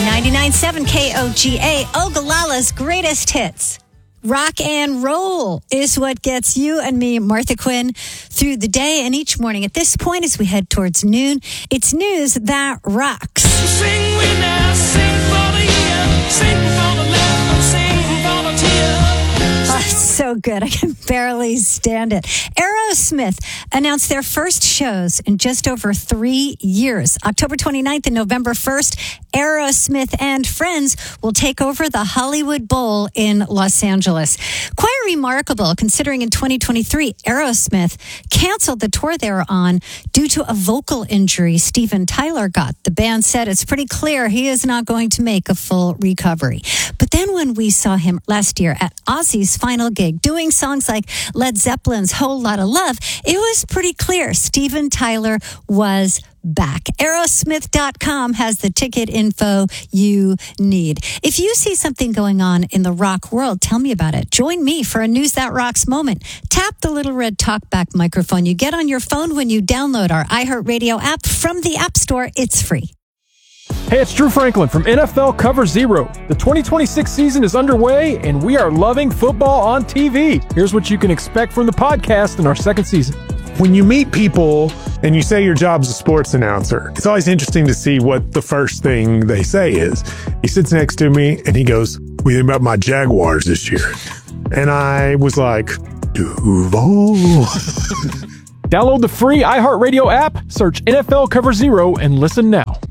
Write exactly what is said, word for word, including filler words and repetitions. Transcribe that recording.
ninety-nine point seven K O G A, Ogallala's greatest hits. Rock and roll is what gets you and me, Martha Quinn, through the day and each morning. At this point, as we head towards noon, it's news that rocks. Sing we now, sing for the year, sing for the love, sing for the tear. Oh, so good. I can barely stand it. Aerosmith announced their first shows in just over three years. October twenty-ninth and November first, Aerosmith and Friends will take over the Hollywood Bowl in Los Angeles. Quite remarkable, considering in twenty twenty-three, Aerosmith canceled the tour they were on due to a vocal injury Steven Tyler got. The band said it's pretty clear he is not going to make a full recovery. But then when we saw him last year at Ozzy's final gig, doing songs like Led Zeppelin's Whole Lotta Love, it was pretty clear Steven Tyler was back. Aerosmith dot com has the ticket info you need. If you see something going on in the rock world, tell me about it. Join me for a News That Rocks moment. Tap the little red talkback microphone you get on your phone when you download our iHeartRadio app from the App Store. It's free. Hey, it's Drew Franklin from N F L Cover Zero. The twenty twenty-six season is underway, and we are loving football on T V. Here's what you can expect from the podcast in our second season. When you meet people and you say your job's a sports announcer, it's always interesting to see what the first thing they say is. He sits next to me and he goes, "What do you think about my Jaguars this year?" And I was like, Duval. Download the free iHeartRadio app, search N F L Cover Zero, and listen now.